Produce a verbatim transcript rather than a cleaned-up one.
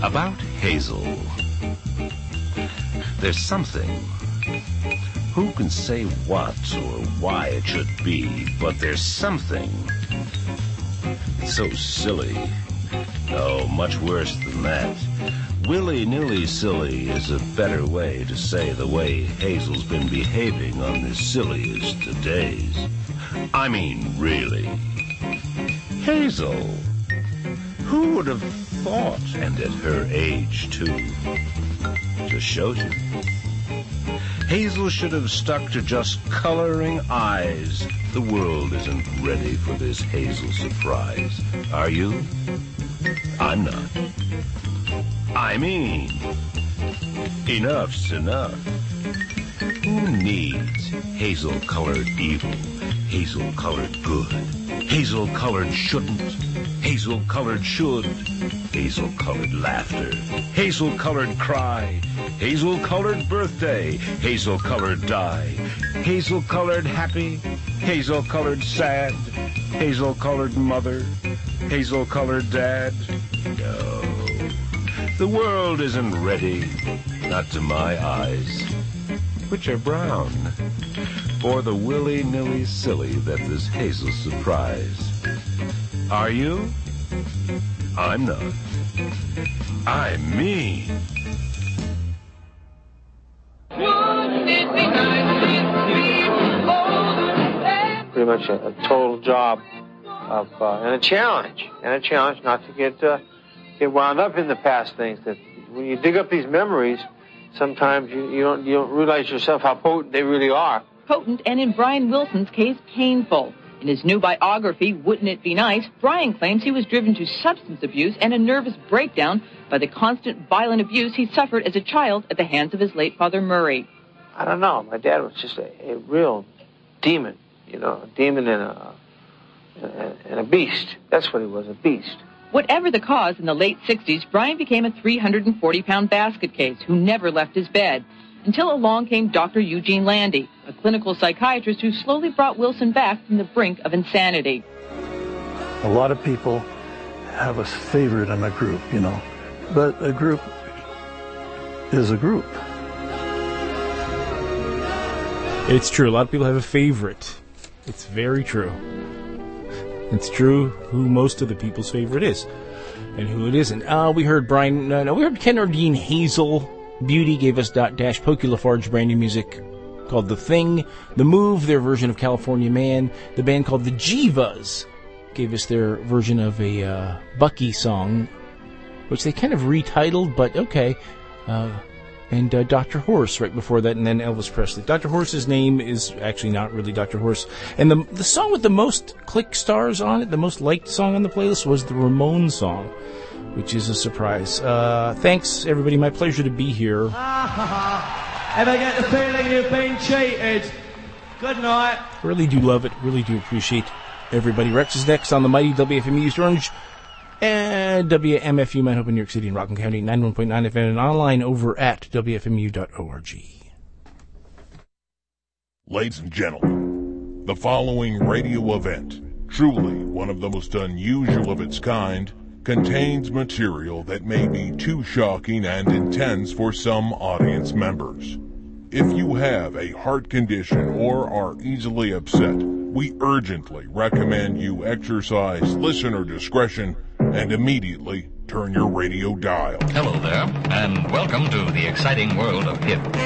About Hazel. There's something. Who can say what or why it should be, but there's something. It's so silly. Oh, much worse than that. Willy-nilly silly is a better way to say the way Hazel's been behaving on this silliest of days. I mean, really. Hazel. Who would have thought, and at her age, too? Just shows you. Hazel should have stuck to just coloring eyes. The world isn't ready for this Hazel surprise. Are you? I'm not. I mean, enough's enough. Who needs hazel-colored evil, hazel-colored good, hazel-colored shouldn't, hazel-colored should, hazel-colored laughter, hazel-colored cry, hazel-colored birthday, hazel-colored die, hazel-colored happy, hazel-colored sad, hazel-colored mother, hazel-colored dad? No. The world isn't ready, not to my eyes, which are brown, for the willy-nilly silly that this Hazel surprise. Are you? I'm not. I mean. Pretty much a, a total job of uh, and a challenge, and a challenge not to get uh, get wound up in the past things. That when you dig up these memories, sometimes you, you don't you don't realize yourself how potent they really are. Potent, and in Brian Wilson's case, painful. In his new biography, Wouldn't It Be Nice, Brian claims he was driven to substance abuse and a nervous breakdown by the constant violent abuse he suffered as a child at the hands of his late father, Murray. I don't know. My dad was just a, a real demon, you know, a demon and a, and a beast. That's what he was, a beast. Whatever the cause, in the late sixties, Brian became a three hundred forty pound basket case who never left his bed, until along came Doctor Eugene Landy, a clinical psychiatrist who slowly brought Wilson back from the brink of insanity. A lot of people have a favorite in a group, you know, but a group is a group. It's true. A lot of people have a favorite. It's very true. It's true who most of the people's favorite is and who it isn't. Uh, we heard Brian, uh, no, we heard Ken Ordine, Hazel. Beauty gave us Dot Dash, Pokey LaFarge, brand new music called The Thing. The Move, their version of California Man. The band called The Jivas gave us their version of a uh, Bucky song, which they kind of retitled, but okay. Uh, and uh, Doctor Horse right before that, and then Elvis Presley. Doctor Horse's name is actually not really Doctor Horse. And the the song with the most click stars on it, the most liked song on the playlist, was the Ramones song, which is a surprise. Uh, thanks, everybody. My pleasure to be here. Ever get the feeling you've been cheated? Good night. Really do love it. Really do appreciate everybody. Rex is next on the mighty W F M U East Orange and W M F U Manhope in New York City and Rockland County, ninety-one point nine F M, and online over at W F M U dot org. Ladies and gentlemen, the following radio event, truly one of the most unusual of its kind, contains material that may be too shocking and intense for some audience members. If you have a heart condition or are easily upset, we urgently recommend you exercise listener discretion and immediately turn your radio dial. Hello there, and welcome to the exciting world of hip